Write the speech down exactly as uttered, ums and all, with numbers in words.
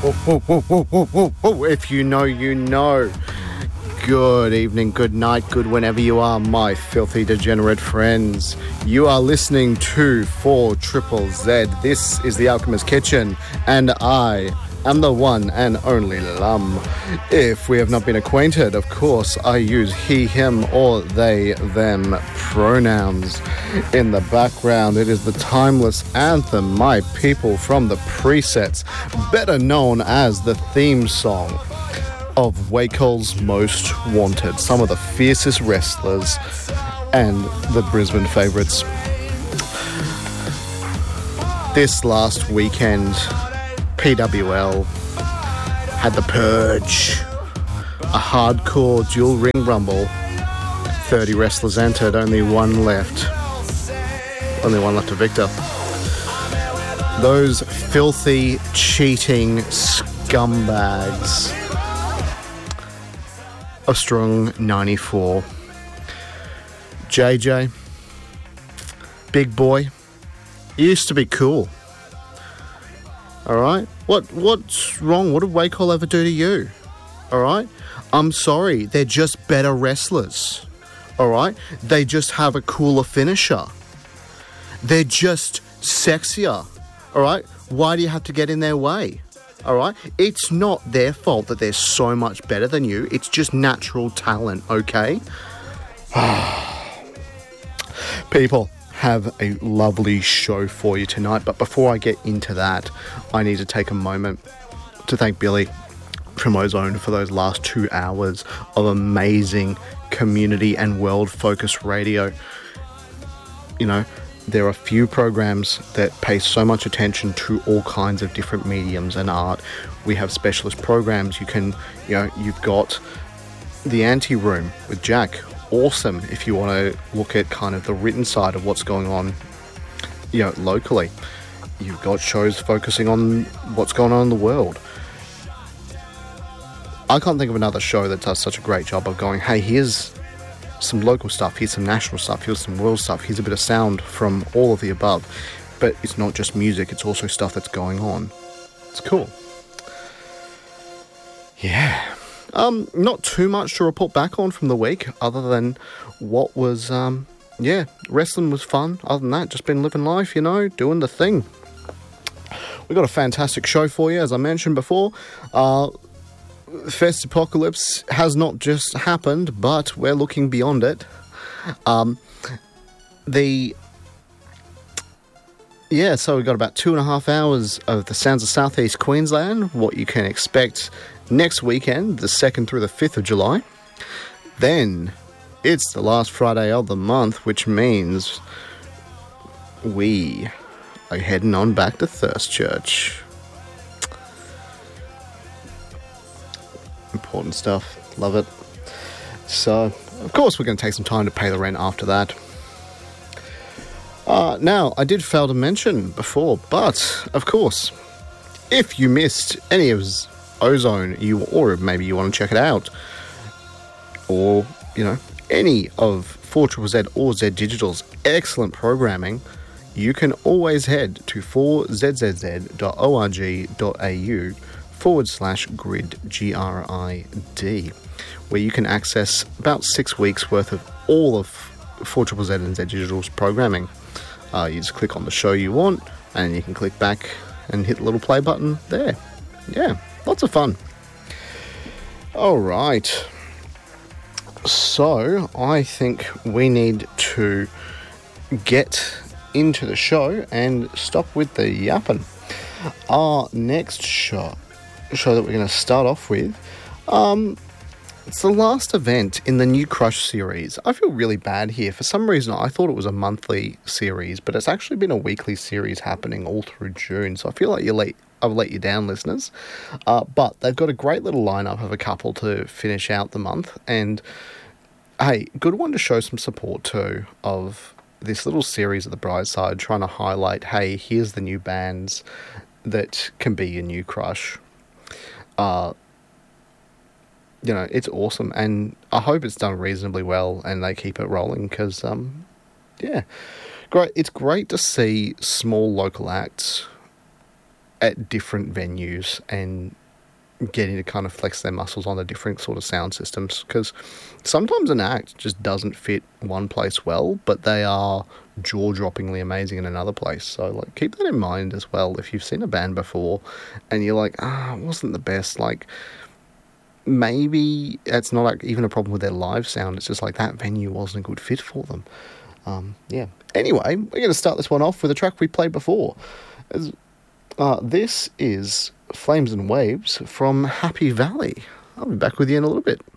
whoa, whoa, whoa, whoa, whoa, whoa, whoa. If you know, you know. Good evening, good night, good whenever you are, my filthy degenerate friends. You are listening to four Triple Z. This is the Alchemist Kitchen, and I am the one and only Lum. If we have not been acquainted, of course, I use he, him, or they, them pronouns. In the background, it is the timeless anthem, My People from the Presets, better known as the theme song of Wakel's Most Wanted, some of the fiercest wrestlers and the Brisbane favourites. This last weekend, P W L had the Purge, a hardcore dual ring rumble. thirty wrestlers entered, only one left. Only one left to victor. Those filthy, cheating scumbags of Strong ninety-four. J J, big boy, he used to be cool. Alright? What what's wrong? What did Wacol ever do to you? Alright? I'm sorry, they're just better wrestlers. Alright? They just have a cooler finisher. They're just sexier. Alright? Why do you have to get in their way? Alright? It's not their fault that they're so much better than you. It's just natural talent, okay? People have a lovely show for you tonight, but before I get into that, I need to take a moment to thank Billy from Ozone for those last two hours of amazing community and world-focused radio. You know, there are few programs that pay so much attention to all kinds of different mediums and art. We have specialist programs. You can, you know, you've got the Anti-Room with Jack. Awesome if you want to look at kind of the written side of what's going on, you know, locally. You've got shows focusing on what's going on in the world. I can't think of another show that does such a great job of going, hey, here's some local stuff, here's some national stuff, here's some world stuff, here's a bit of sound from all of the above. But it's not just music, it's also stuff that's going on. It's cool. Yeah. Um, not too much to report back on from the week, other than what was, um, yeah, wrestling was fun. Other than that, just been living life, you know, doing the thing. We got a fantastic show for you, as I mentioned before. Uh, Fest Apocalypse has not just happened, but we're looking beyond it. Um, the yeah, so we've got about two and a half hours of the Sounds of Southeast Queensland, what you can expect next weekend, the second through the fifth of July. Then it's the last Friday of the month, which means we are heading on back to Thirst Church. Important stuff. Love it. So, of course, we're going to take some time to pay the rent after that. Uh, now, I did fail to mention before, but, of course, if you missed any of Ozone, you or maybe you want to check it out, or, you know, any of four Z Z Z or Z Digital's excellent programming, you can always head to four z z z dot org dot a u forward slash grid, G R I D, where you can access about six weeks worth of all of four Z Z Z and Z Digital's programming. Uh, you just click on the show you want, and you can click back and hit the little play button there. Yeah, lots of fun. All right. So, I think we need to get into the show and stop with the yapping. Our next show show that we're going to start off with, um, it's the last event in the new Crush series. I feel really bad here. For some reason, I thought it was a monthly series, but it's actually been a weekly series happening all through June, so I feel like you're late. I've let you down, listeners. Uh, but they've got a great little lineup of a couple to finish out the month, and hey, good one to show some support to of this little series of the Bright Side, trying to highlight, hey, here's the new bands that can be your new Crush. Uh, you know, it's awesome, and I hope it's done reasonably well and they keep it rolling, because, um, yeah, great. It's great to see small local acts at different venues and getting to kind of flex their muscles on the different sort of sound systems, because sometimes an act just doesn't fit one place well, but they are jaw-droppingly amazing in another place. So like keep that in mind as well. If you've seen a band before and you're like, ah, it wasn't the best, like maybe it's not like even a problem with their live sound, it's just like that venue wasn't a good fit for them. Um, yeah. Anyway, we're going to start this one off with a track we played before. As, uh, this is Flames and Waves from Happy Valley. I'll be back with you in a little bit.